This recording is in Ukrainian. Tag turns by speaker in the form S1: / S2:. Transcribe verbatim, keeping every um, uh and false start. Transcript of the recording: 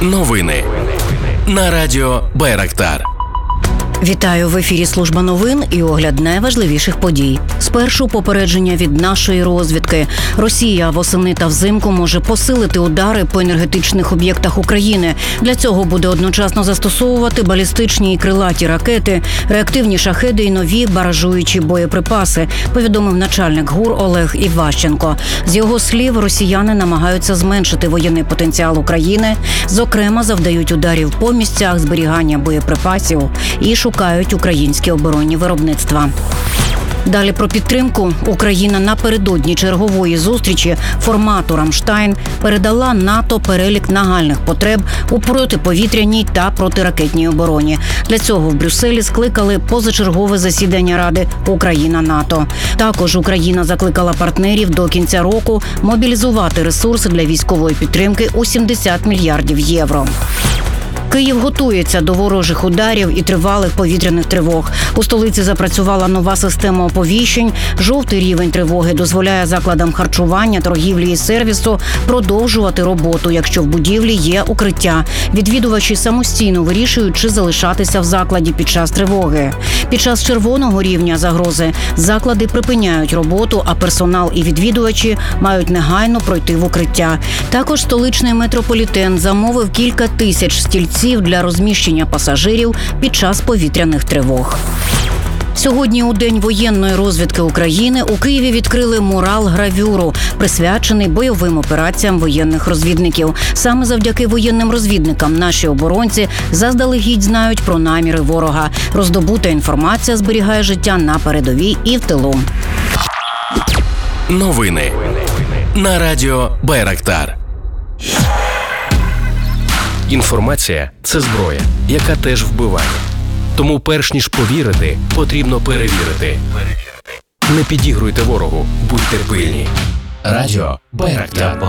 S1: Новини на радіо Байрактар.
S2: Вітаю, в ефірі служба новин і огляд найважливіших подій. Спершу попередження від нашої розвідки. Росія восени та взимку може посилити удари по енергетичних об'єктах України. Для цього буде одночасно застосовувати балістичні і крилаті ракети, реактивні шахеди і нові баражуючі боєприпаси, повідомив начальник ГУР Олег Іващенко. З його слів, росіяни намагаються зменшити воєнний потенціал України, зокрема завдають ударів по місцях зберігання боєприпасів і шукають українські оборонні виробництва. Далі про підтримку. Україна напередодні чергової зустрічі формату «Рамштайн» передала НАТО перелік нагальних потреб у протиповітряній та протиракетній обороні. Для цього в Брюсселі скликали позачергове засідання Ради Україна-НАТО. Також Україна закликала партнерів до кінця року мобілізувати ресурси для військової підтримки у сімдесят мільярдів євро. Київ готується до ворожих ударів і тривалих повітряних тривог. У столиці запрацювала нова система оповіщень. Жовтий рівень тривоги дозволяє закладам харчування, торгівлі і сервісу продовжувати роботу, якщо в будівлі є укриття. Відвідувачі самостійно вирішують, чи залишатися в закладі під час тривоги. Під час червоного рівня загрози заклади припиняють роботу, а персонал і відвідувачі мають негайно пройти в укриття. Також столичний метрополітен замовив кілька тисяч стільців для розміщення пасажирів під час повітряних тривог. Сьогодні, у День воєнної розвідки України, у Києві відкрили мурал-гравюру, присвячений бойовим операціям воєнних розвідників. Саме завдяки воєнним розвідникам наші оборонці заздалегідь знають про наміри ворога. Роздобута інформація зберігає життя на передовій і в тилу.
S1: Новини на радіо Байрактар. Інформація – це зброя, яка теж вбиває. Тому перш ніж повірити, потрібно перевірити. Не підігруйте ворогу, будьте пильні. Радіо Байрактар.